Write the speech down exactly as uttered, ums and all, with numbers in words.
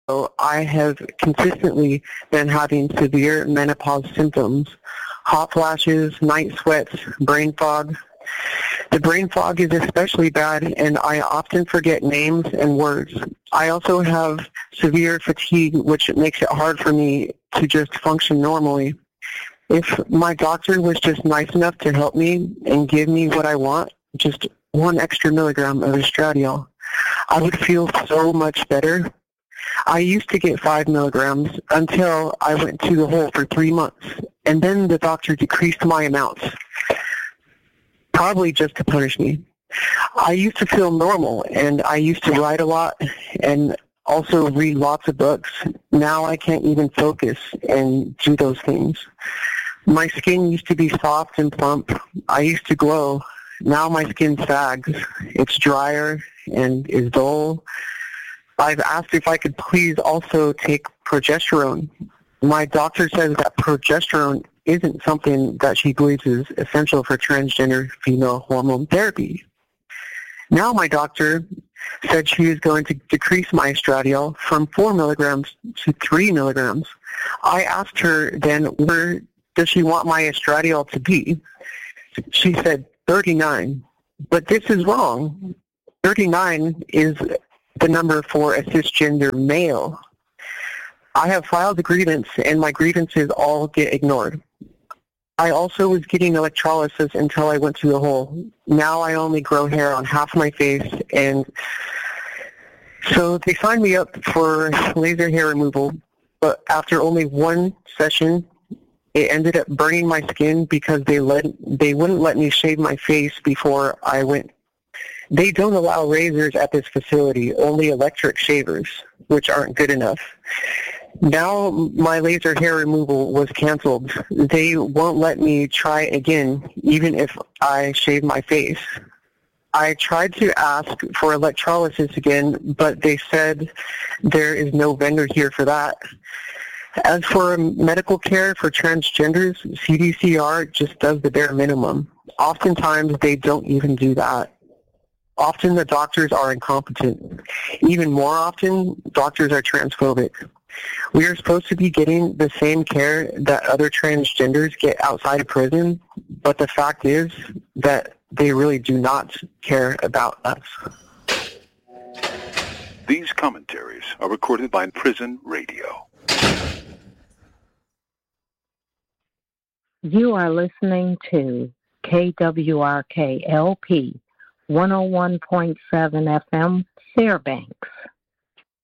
So I have consistently been having severe menopause symptoms, hot flashes, night sweats, brain fog. The brain fog is especially bad, and I often forget names and words. I also have severe fatigue, which makes it hard for me to just function normally. If my doctor was just nice enough to help me and give me what I want, just one extra milligram of estradiol, I would feel so much better. I used to get five milligrams until I went to the hole for three months, and then the doctor decreased my amounts, probably just to punish me. I used to feel normal, and I used to write a lot and also read lots of books. Now I can't even focus and do those things. My skin used to be soft and plump. I used to glow. Now my skin sags. It's drier and is dull. I've asked if I could please also take progesterone. My doctor says that progesterone isn't something that she believes is essential for transgender female hormone therapy. Now my doctor said she is going to decrease my estradiol from four milligrams to three milligrams. I asked her then, where does she want my estradiol to be? She said thirty-nine, but this is wrong. thirty-nine is the number for a cisgender male. I have filed a grievance, and my grievances all get ignored. I also was getting electrolysis until I went to the hole. Now I only grow hair on half my face, and so they signed me up for laser hair removal, but after only one session, it ended up burning my skin because they let they wouldn't let me shave my face before I went. They don't allow razors at this facility, only electric shavers, which aren't good enough. Now my laser hair removal was canceled. They won't let me try again, even if I shave my face. I tried to ask for electrolysis again, but they said there is no vendor here for that. As for medical care for transgenders, C D C R just does the bare minimum. Oftentimes, they don't even do that. Often, the doctors are incompetent. Even more often, doctors are transphobic. We are supposed to be getting the same care that other transgenders get outside of prison, but the fact is that they really do not care about us. These commentaries are recorded by Prison Radio. You are listening to K W R K L P one oh one point seven F M, Fairbanks.